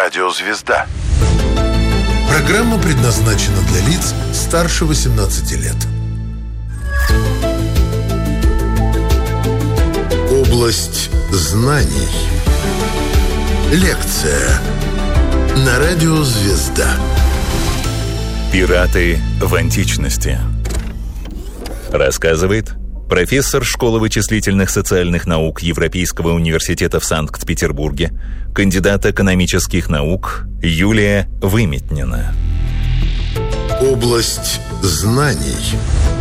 Радио «Звезда». Программа предназначена для лиц старше 18 лет. Область знаний. Лекция на Радио «Звезда». Пираты в античности. Рассказывает профессор школы вычислительных социальных наук Европейского университета в Санкт-Петербурге, кандидат экономических наук Юлия Выметнина. Область знаний.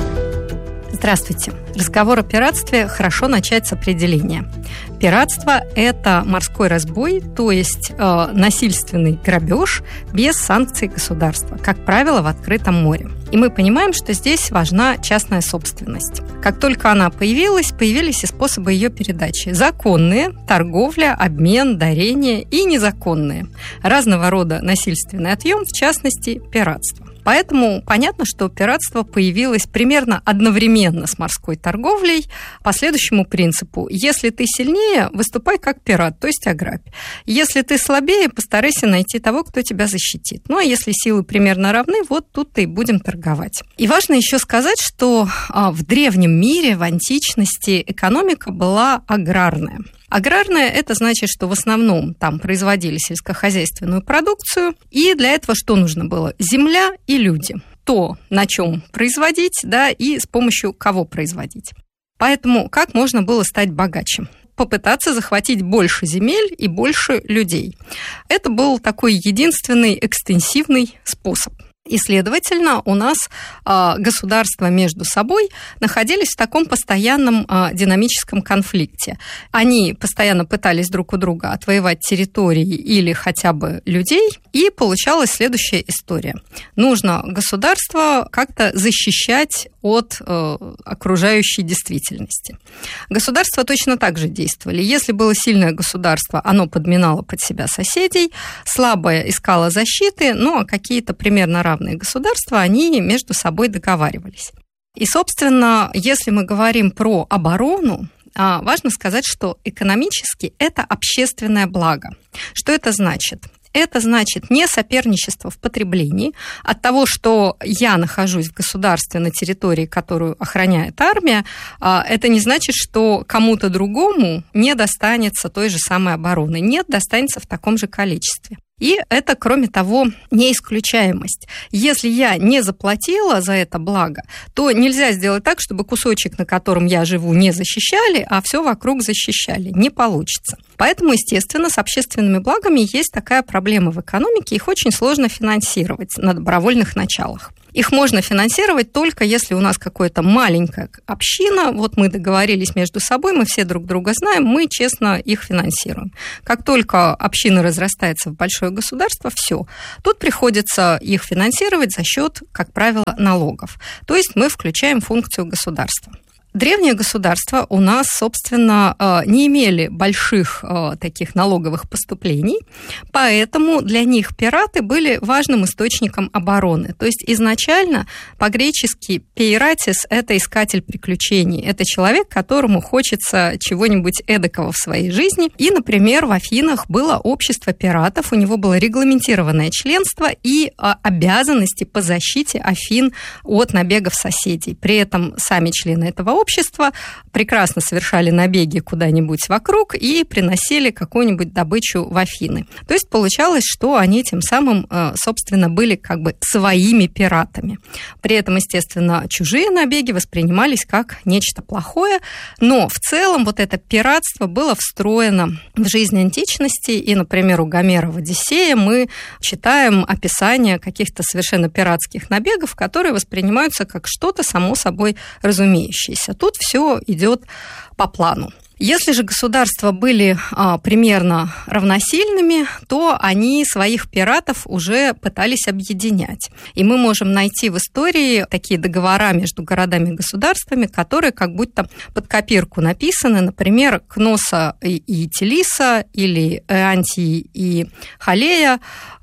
Здравствуйте. Разговор о пиратстве хорошо начать с определения. Пиратство – это морской разбой, то есть насильственный грабеж без санкций государства, как правило, в открытом море. И мы понимаем, что здесь важна частная собственность. Как только она появилась, появились и способы ее передачи. Законные – торговля, обмен, дарение, и незаконные – разного рода насильственный отъем, в частности, пиратство. Поэтому понятно, что пиратство появилось примерно одновременно с морской торговлей по следующему принципу. Если ты сильнее, выступай как пират, то есть ограбь. Если ты слабее, постарайся найти того, кто тебя защитит. Ну, а если силы примерно равны, вот тут-то и будем торговать. И важно еще сказать, что в древнем мире, в античности, экономика была аграрная. Аграрная – это значит, что в основном там производили сельскохозяйственную продукцию, и для этого что нужно было? Земля и люди. То, на чем производить, да, и с помощью кого производить. Поэтому как можно было стать богаче? Попытаться захватить больше земель и больше людей. Это был такой единственный экстенсивный способ. И, следовательно, у нас государства между собой находились в таком постоянном динамическом конфликте. Они постоянно пытались друг у друга отвоевать территории или хотя бы людей, и получалась следующая история. Нужно государство как-то защищать от окружающей действительности. Государства точно так же действовали. Если было сильное государство, оно подминало под себя соседей, слабое искало защиты, ну а какие-то примерно равные государства, они между собой договаривались. И, собственно, если мы говорим про оборону, важно сказать, что экономически это общественное благо. Что это значит? Это значит не соперничество в потреблении. От того, что я нахожусь в государстве на территории, которую охраняет армия, это не значит, что кому-то другому не достанется той же самой обороны. Нет, достанется в таком же количестве. И это, кроме того, неисключаемость. Если я не заплатила за это благо, то нельзя сделать так, чтобы кусочек, на котором я живу, не защищали, а все вокруг защищали. Не получится. Поэтому, естественно, с общественными благами есть такая проблема в экономике. Их очень сложно финансировать на добровольных началах. Их можно финансировать только если у нас какая-то маленькая община, вот мы договорились между собой, мы все друг друга знаем, мы честно их финансируем. Как только община разрастается в большое государство, все. Тут приходится их финансировать за счет, как правило, налогов. То есть мы включаем функцию государства. Древние государства у нас, собственно, не имели больших таких налоговых поступлений, поэтому для них пираты были важным источником обороны. То есть изначально по-гречески «пейратис» – это искатель приключений, это человек, которому хочется чего-нибудь эдакого в своей жизни. И, например, в Афинах было общество пиратов, у него было регламентированное членство и обязанности по защите Афин от набегов соседей. При этом сами члены этого общества прекрасно совершали набеги куда-нибудь вокруг и приносили какую-нибудь добычу в Афины. То есть получалось, что они тем самым, собственно, были как бы своими пиратами. При этом, естественно, чужие набеги воспринимались как нечто плохое, но в целом вот это пиратство было встроено в жизнь античности, и, например, у Гомера в «Одиссее» мы читаем описание каких-то совершенно пиратских набегов, которые воспринимаются как что-то само собой разумеющееся. Тут все идет по плану. Если же государства были примерно равносильными, то они своих пиратов уже пытались объединять. И мы можем найти в истории такие договора между городами и государствами, которые как будто под копирку написаны. Например, Кноса и Телиса или Эантии и Халея.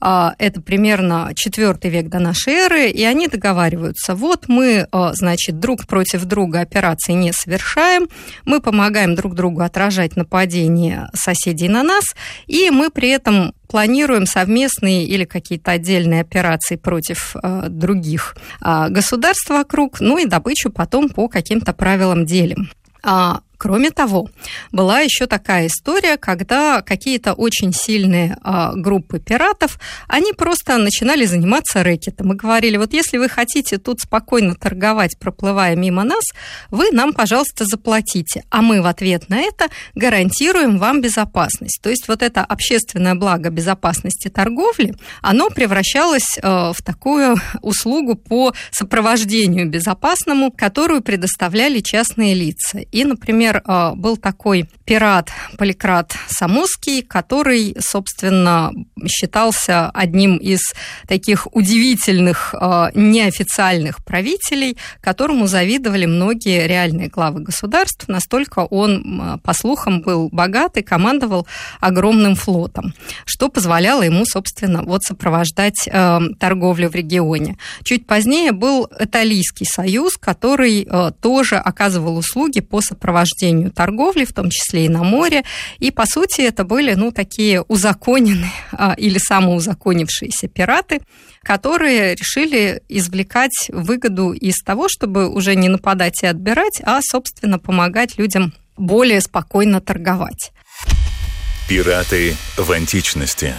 Это примерно 4 век до нашей эры. И они договариваются. Вот мы, значит, друг против друга операции не совершаем. Мы помогаем друг другу отражать нападения соседей на нас, и мы при этом планируем совместные или какие-то отдельные операции против других государств вокруг, ну и добычу потом по каким-то правилам делим. Кроме того, была еще такая история, когда какие-то очень сильные группы пиратов, они просто начинали заниматься рэкетом и говорили, вот если вы хотите тут спокойно торговать, проплывая мимо нас, вы нам, пожалуйста, заплатите, а мы в ответ на это гарантируем вам безопасность. То есть вот это общественное благо безопасности торговли, оно превращалось в такую услугу по сопровождению безопасному, которую предоставляли частные лица. И, например, был такой пират Поликрат Самосский, который, собственно, считался одним из таких удивительных неофициальных правителей, которому завидовали многие реальные главы государств. Настолько он, по слухам, был богат и командовал огромным флотом, что позволяло ему, собственно, вот сопровождать торговлю в регионе. Чуть позднее был Италийский союз, который тоже оказывал услуги по сопровождению торговли, в том числе и на море. И, по сути, это были, такие узаконенные или самоузаконившиеся пираты, которые решили извлекать выгоду из того, чтобы уже не нападать и отбирать, а, собственно, помогать людям более спокойно торговать. Пираты в античности.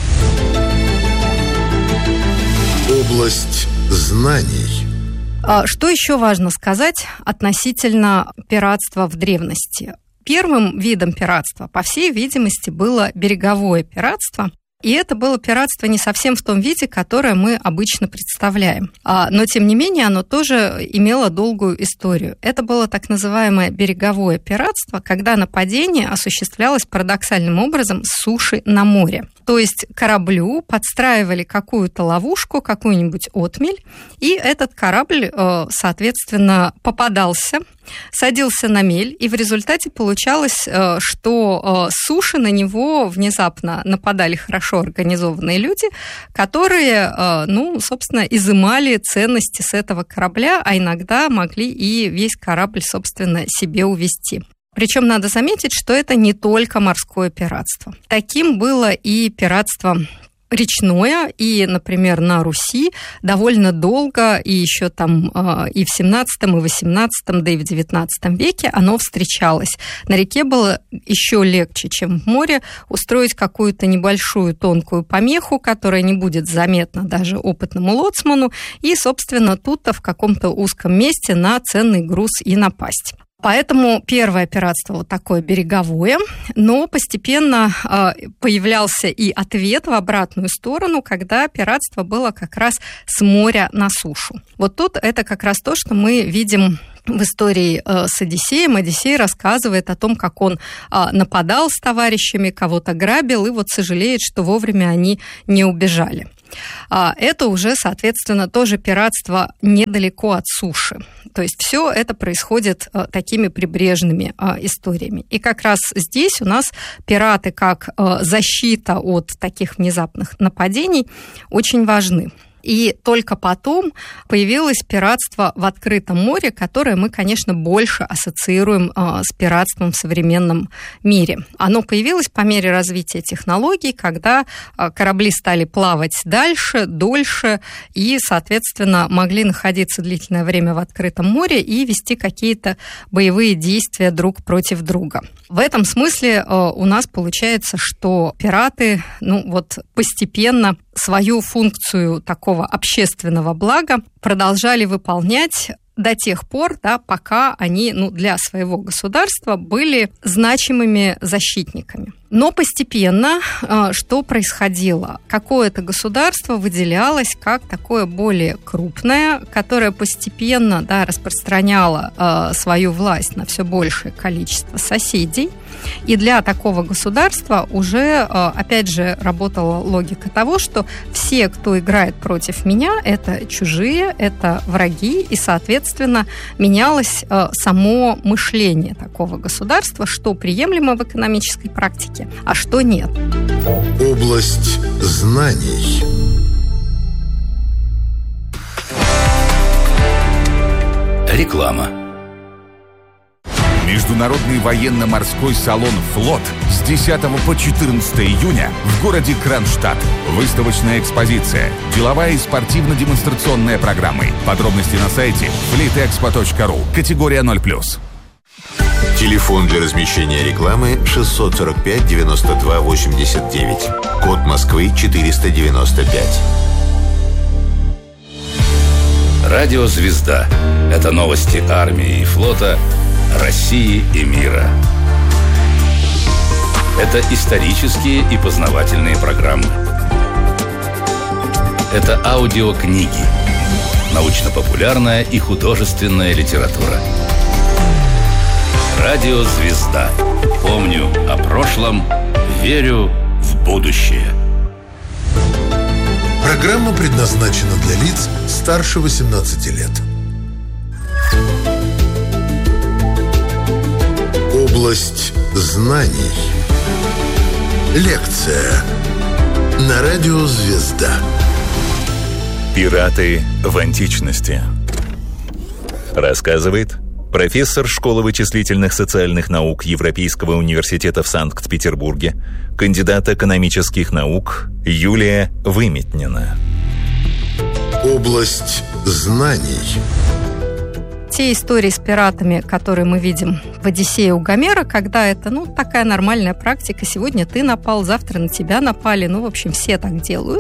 Область знаний. Что еще важно сказать относительно пиратства в древности? Первым видом пиратства, по всей видимости, было береговое пиратство. И это было пиратство не совсем в том виде, которое мы обычно представляем. Но, тем не менее, оно тоже имело долгую историю. Это было так называемое береговое пиратство, когда нападение осуществлялось парадоксальным образом с суши на море. То есть кораблю подстраивали какую-то ловушку, какую-нибудь отмель, и этот корабль, соответственно, попадался, садился на мель, и в результате получалось, что с суши на него внезапно нападали хорошо организованные люди, которые, собственно, изымали ценности с этого корабля, а иногда могли и весь корабль, собственно, себе увезти. Причем надо заметить, что это не только морское пиратство. Таким было и пиратство речное, и, например, на Руси довольно долго, и еще там и в 17, и в 18, да и в 19 веке оно встречалось. На реке было еще легче, чем в море, устроить какую-то небольшую тонкую помеху, которая не будет заметна даже опытному лоцману, и, собственно, тут-то в каком-то узком месте на ценный груз и напасть. Поэтому первое пиратство вот такое береговое, но постепенно появлялся и ответ в обратную сторону, когда пиратство было как раз с моря на сушу. Вот тут это как раз то, что мы видим в истории с Одиссеем. Одиссей рассказывает о том, как он нападал с товарищами, кого-то грабил, и вот сожалеет, что вовремя они не убежали. Это уже, соответственно, тоже пиратство недалеко от суши. То есть все это происходит такими прибрежными историями. И как раз здесь у нас пираты как защита от таких внезапных нападений очень важны. И только потом появилось пиратство в открытом море, которое мы, конечно, больше ассоциируем с пиратством в современном мире. Оно появилось по мере развития технологий, когда корабли стали плавать дальше, дольше и, соответственно, могли находиться длительное время в открытом море и вести какие-то боевые действия друг против друга. В этом смысле у нас получается, что пираты, постепенно свою функцию такого общественного блага продолжали выполнять до тех пор, пока они для своего государства были значимыми защитниками. Но постепенно что происходило? Какое-то государство выделялось как такое более крупное, которое постепенно распространяло свою власть на все большее количество соседей. И для такого государства уже, опять же, работала логика того, что все, кто играет против меня, это чужие, это враги, и, соответственно, менялось само мышление такого государства, что приемлемо в экономической практике, а что нет. Область знаний. Реклама. Международный военно-морской салон «Флот» с 10 по 14 июня в городе Кронштадт. Выставочная экспозиция, деловая и спортивно-демонстрационная программы. Подробности на сайте fleetexpo.ru. Категория 0+. Телефон для размещения рекламы 645 92 89. Код Москвы 495. Радио «Звезда» — это новости армии и флота, России и мира. Это исторические и познавательные программы. Это аудиокниги, научно-популярная и художественная литература. Радио «Звезда». Помню о прошлом, верю в будущее. Программа предназначена для лиц старше 18 лет. Область знаний. Лекция на радио «Звезда». Пираты в античности. Рассказывает профессор школы вычислительных социальных наук Европейского университета в Санкт-Петербурге, кандидат экономических наук Юлия Выметнина. Область знаний. Те истории с пиратами, которые мы видим в «Одиссее» у Гомера, когда это, такая нормальная практика, сегодня ты напал, завтра на тебя напали, в общем, все так делают,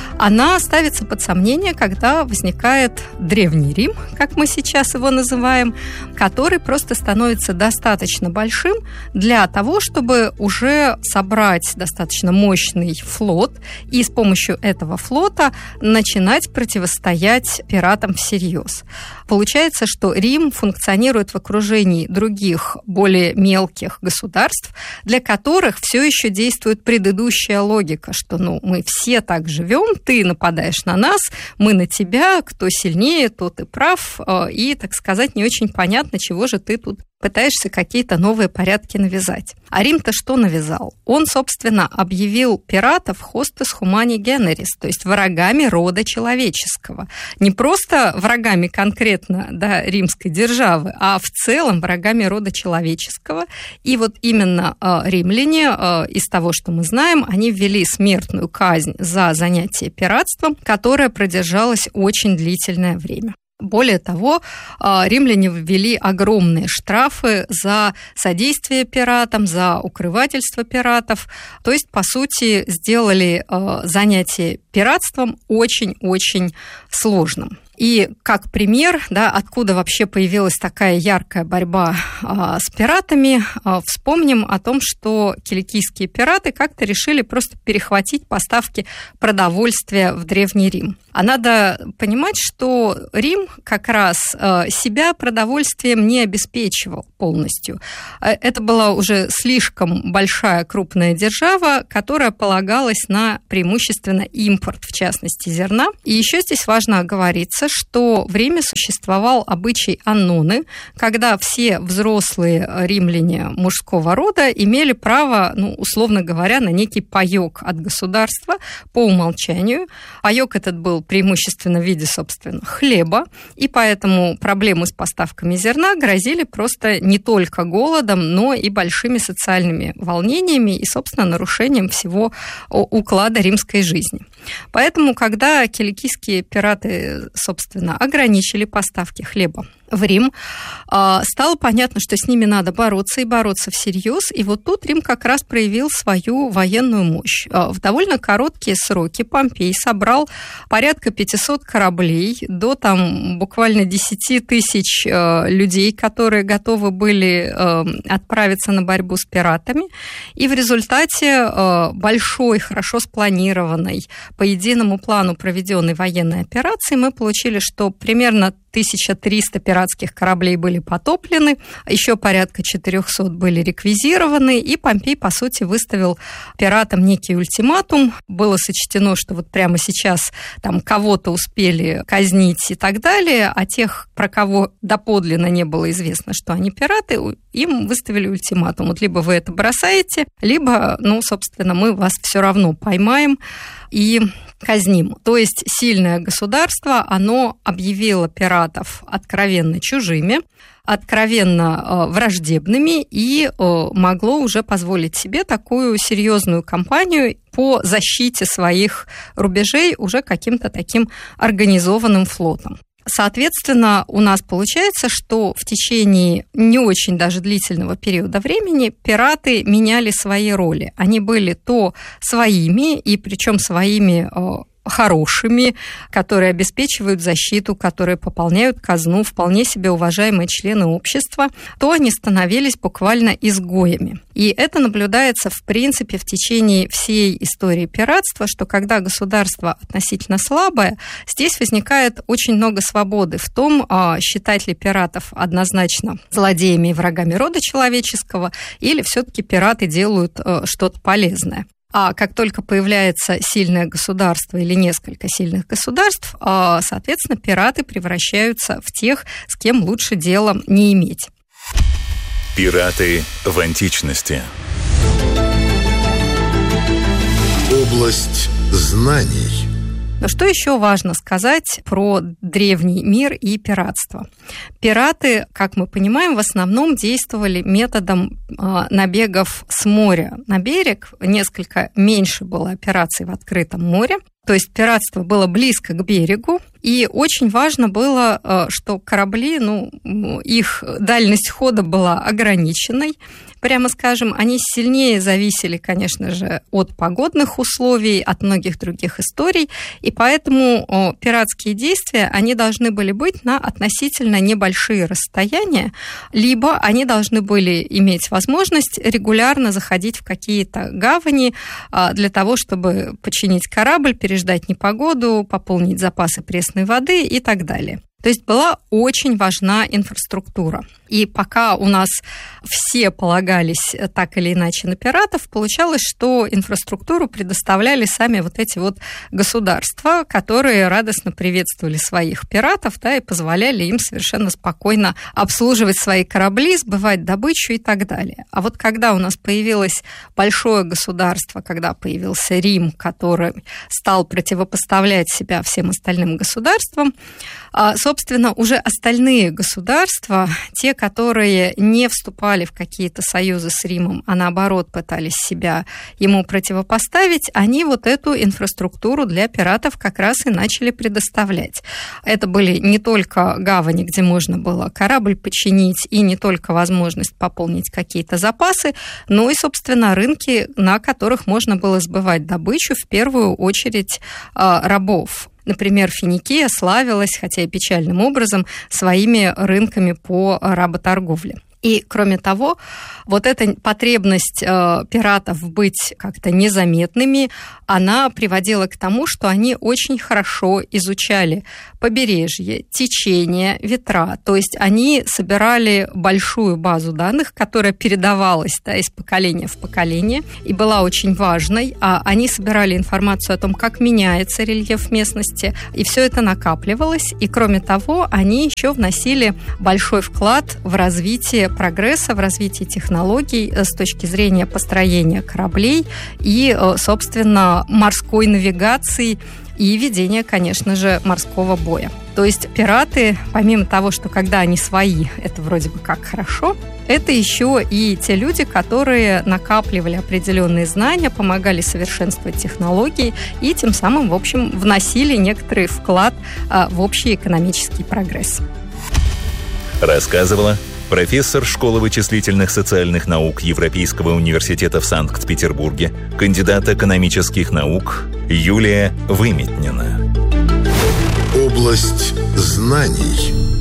она ставится под сомнение, когда возникает Древний Рим, как мы сейчас его называем, который просто становится достаточно большим для того, чтобы уже собрать достаточно мощный флот и с помощью этого флота начинать противостоять пиратам всерьез. Получается, что Рим функционирует в окружении других, более мелких государств, для которых все еще действует предыдущая логика, что мы все так живем, ты нападаешь на нас, мы на тебя, кто сильнее, тот и прав, и, так сказать, не очень понятно, чего же ты тут пытаешься какие-то новые порядки навязать. А Рим-то что навязал? Он, собственно, объявил пиратов hostes humani generis, то есть врагами рода человеческого. Не просто врагами конкретно римской державы, а в целом врагами рода человеческого. И вот именно римляне, из того, что мы знаем, они ввели смертную казнь за занятие пиратством, которая продержалась очень длительное время. Более того, римляне ввели огромные штрафы за содействие пиратам, за укрывательство пиратов. То есть, по сути, сделали занятие пиратством очень-очень сложным. И как пример, откуда вообще появилась такая яркая борьба с пиратами, вспомним о том, что киликийские пираты как-то решили просто перехватить поставки продовольствия в Древний Рим. А надо понимать, что Рим как раз себя продовольствием не обеспечивал полностью. Это была уже слишком большая крупная держава, которая полагалась на преимущественно импорт, в частности, зерна. И еще здесь важно оговориться, что в Риме существовал обычай анноны, когда все взрослые римляне мужского рода имели право, условно говоря, на некий паёк от государства по умолчанию. Паёк этот был преимущественно в виде, собственно, хлеба, и поэтому проблемы с поставками зерна грозили просто не только голодом, но и большими социальными волнениями и, собственно, нарушением всего уклада римской жизни. Поэтому, когда киликийские пираты, собственно, ограничили поставки хлеба в Рим, стало понятно, что с ними надо бороться и бороться всерьез. И вот тут Рим как раз проявил свою военную мощь. В довольно короткие сроки Помпей собрал порядка 500 кораблей до буквально 10 тысяч людей, которые готовы были отправиться на борьбу с пиратами. И в результате большой, хорошо спланированной, по единому плану проведенной военной операции мы получили, что примерно 1300 пиратских кораблей были потоплены, еще порядка 400 были реквизированы, и Помпей, по сути, выставил пиратам некий ультиматум. Было сочтено, что вот прямо сейчас кого-то успели казнить и так далее, а тех, про кого доподлинно не было известно, что они пираты, им выставили ультиматум. Вот либо вы это бросаете, либо, собственно, мы вас все равно поймаем и казним. То есть сильное государство, оно объявило пиратов пиратов откровенно чужими, откровенно враждебными и могло уже позволить себе такую серьезную кампанию по защите своих рубежей уже каким-то таким организованным флотом. Соответственно, у нас получается, что в течение не очень даже длительного периода времени пираты меняли свои роли. Они были то своими, и причем своими хорошими, которые обеспечивают защиту, которые пополняют казну, вполне себе уважаемые члены общества, то они становились буквально изгоями. И это наблюдается, в принципе, в течение всей истории пиратства, что когда государство относительно слабое, здесь возникает очень много свободы в том, считать ли пиратов однозначно злодеями и врагами рода человеческого, или все-таки пираты делают что-то полезное. А как только появляется сильное государство или несколько сильных государств, соответственно, пираты превращаются в тех, с кем лучше дела не иметь. Пираты в античности. Область знаний. Но что еще важно сказать про древний мир и пиратство? Пираты, как мы понимаем, в основном действовали методом набегов с моря на берег. Несколько меньше было операций в открытом море. То есть пиратство было близко к берегу, и очень важно было, что корабли, их дальность хода была ограниченной, прямо скажем, они сильнее зависели, конечно же, от погодных условий, от многих других историй, и поэтому пиратские действия, они должны были быть на относительно небольшие расстояния, либо они должны были иметь возможность регулярно заходить в какие-то гавани для того, чтобы починить корабль, переждать непогоду, пополнить запасы пресной воды и так далее. То есть была очень важна инфраструктура. И пока у нас все полагались так или иначе на пиратов, получалось, что инфраструктуру предоставляли сами вот эти вот государства, которые радостно приветствовали своих пиратов, и позволяли им совершенно спокойно обслуживать свои корабли, сбывать добычу и так далее. А вот когда у нас появилось большое государство, когда появился Рим, который стал противопоставлять себя всем остальным государствам, собственно, уже остальные государства, те, которые не вступали в какие-то союзы с Римом, а наоборот пытались себя ему противопоставить, они вот эту инфраструктуру для пиратов как раз и начали предоставлять. Это были не только гавани, где можно было корабль починить, и не только возможность пополнить какие-то запасы, но и, собственно, рынки, на которых можно было сбывать добычу, в первую очередь рабов. Например, Финикия славилась, хотя и печальным образом, своими рынками по работорговле. И, кроме того, вот эта потребность пиратов быть как-то незаметными, она приводила к тому, что они очень хорошо изучали побережье, течение, ветра. То есть они собирали большую базу данных, которая передавалась из поколения в поколение и была очень важной. Они собирали информацию о том, как меняется рельеф местности, и все это накапливалось. И, кроме того, они еще вносили большой вклад в развитие прогресса, в развитие технологий с точки зрения построения кораблей и, собственно, морской навигации и ведения, конечно же, морского боя. То есть пираты, помимо того, что когда они свои, это вроде бы как хорошо, это еще и те люди, которые накапливали определенные знания, помогали совершенствовать технологии и тем самым, в общем, вносили некоторый вклад в общий экономический прогресс. Рассказывала профессор школы вычислительных социальных наук Европейского университета в Санкт-Петербурге, кандидат экономических наук Юлия Выметнина. Область знаний.